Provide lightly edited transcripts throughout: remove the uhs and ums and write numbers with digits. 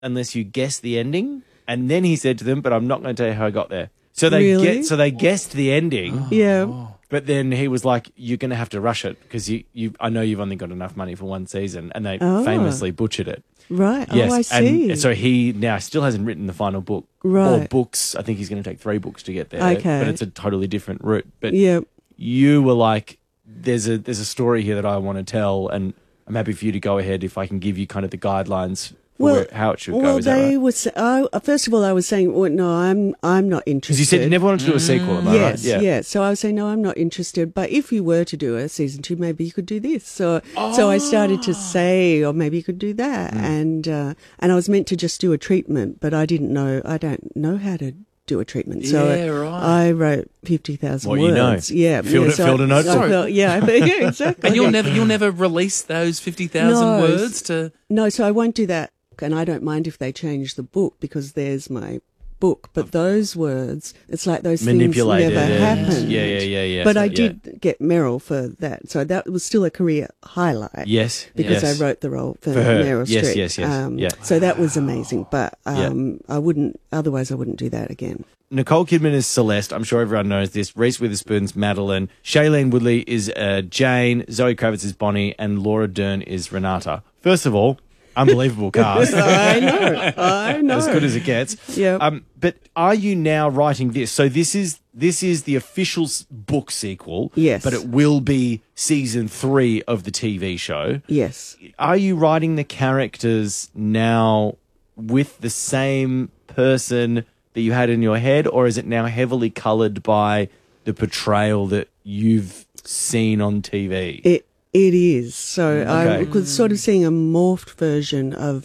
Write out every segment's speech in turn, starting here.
unless you guess the ending. And then he said to them, but I'm not going to tell you how I got there. So they guessed the ending. Yeah. But then he was like, you're going to have to rush it because I know you've only got enough money for one season. And they famously butchered it. Right. Yes. Oh, I see. And so he now still hasn't written the final book. Right. Or books. I think he's going to take 3 books to get there. Okay. But it's a totally different route. But Yeah. you were like, there's a story here that I want to tell, and I'm happy for you to go ahead if I can give you kind of the guidelines for how it should go. Well, Is that right? first of all, I was saying, well, no, I'm not interested. Because you said you never wanted to do a sequel, am I right? Yes. So I was saying, no, I'm not interested. But if you were to do a season 2, maybe you could do this. So I started to say, or maybe you could do that. And I was meant to just do a treatment, but I don't know how to do a treatment. So I wrote 50,000 words. You know. Yeah. Filled a notebook. Yeah, exactly. And you'll never release those 50,000 words to... No, so I won't do that. And I don't mind if they change the book because there's my book. But those words, it's like those things never happened. Yeah. But I did get Meryl for that. So that was still a career highlight. Yes. Because I wrote the role for her. Meryl Streep. Yes. So that was amazing. But I wouldn't do that again. Nicole Kidman is Celeste. I'm sure everyone knows this. Reese Witherspoon's Madeline. Shailene Woodley is Jane. Zoe Kravitz is Bonnie. And Laura Dern is Renata. First of all, unbelievable cast. I know. As good as it gets. Yeah. But are you now writing this? So this is the official book sequel. Yes. But it will be season 3 of the TV show. Yes. Are you writing the characters now with the same person that you had in your head, or is it now heavily coloured by the portrayal that you've seen on TV? It is. So I was sort of seeing a morphed version of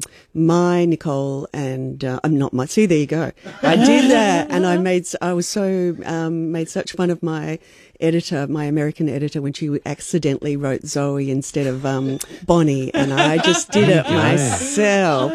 my Nicole and I'm not my. See, there you go. I did that, and I made such fun of my editor, my American editor, when she accidentally wrote Zoe instead of Bonnie, and I just did it myself.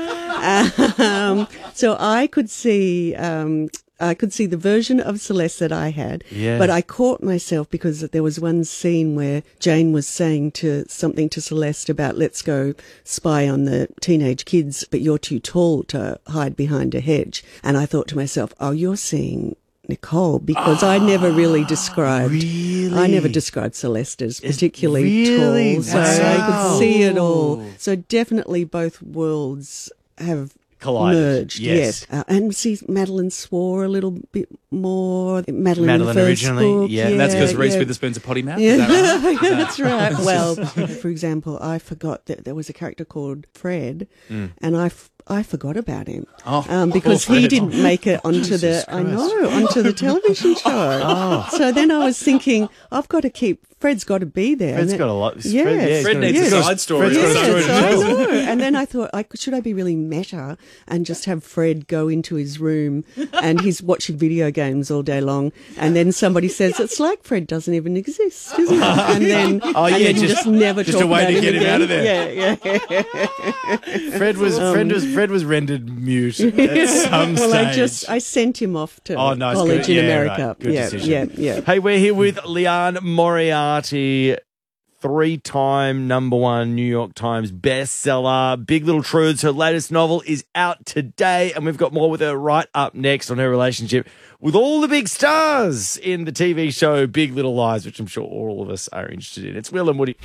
So I could see the version of Celeste that I had, but I caught myself because there was one scene where Jane was saying something to Celeste about, let's go spy on the teenage kids, but you're too tall to hide behind a hedge. And I thought to myself, oh, you're seeing Nicole, because I never really described. I never described Celeste as particularly tall, so I could see it all. So definitely both worlds have collided. Merged, yes. And see, Madeline swore a little bit more. Madeline in the first originally, book, That's because Reese Witherspoon's a potty mouth. Yeah. Is that right? That's right. Well, for example, I forgot that there was a character called Fred, and I forgot about him because he didn't make it onto onto the television show. So then I was thinking, Fred's got to be there. Fred's got a lot. Fred needs a side story. I know. And then I thought, should I be really meta and just have Fred go into his room and he's watching video games all day long, and then somebody says, it's like Fred doesn't even exist, isn't it? And then, just never just talk a way about to him get him again. out of there. Fred was rendered mute at some stage. I sent him off to nice, college in America. Right. Good decision. Yeah. Hey, we're here with Liane Moriarty, 3-time #1 New York Times bestseller. Big Little Truths, her latest novel, is out today, and we've got more with her right up next on her relationship with all the big stars in the TV show Big Little Lies, which I'm sure all of us are interested in. It's Will and Woody.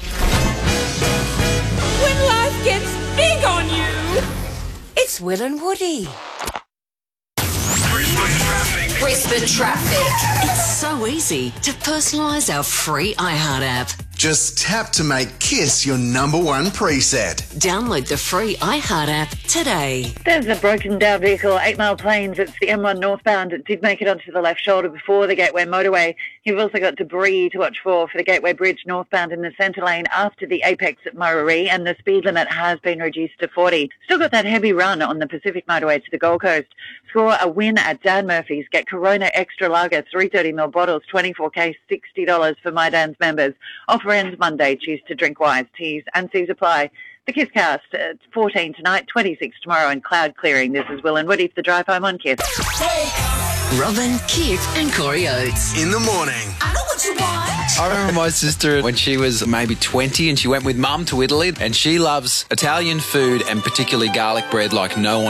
When life gets big on you, it's Will and Woody. Brisbane Traffic. It's so easy to personalise our free iHeart app. Just tap to make Kiss your #1 preset. Download the free iHeart app today. There's a broken down vehicle, 8 Mile Plains. It's the M1 northbound. It did make it onto the left shoulder before the Gateway motorway. You've also got debris to watch for the Gateway Bridge northbound in the centre lane after the apex at Murray, and the speed limit has been reduced to 40. Still got that heavy run on the Pacific motorway to the Gold Coast. Score a win at Dan Murphy's. Get Corona Extra Lager 330ml bottles, 24K, $60 for My Dan's members. Offer ends Monday. Choose to drink wise. T's and C's apply. The Kiss Cast, it's 14 tonight, 26 tomorrow, and cloud clearing. This is Will and Woody for the Drive Home on Kiss. Robin, Kip and Corey Oates. In the morning. I know what you want. I remember my sister when she was maybe 20 and she went with mum to Italy, and she loves Italian food and particularly garlic bread like no one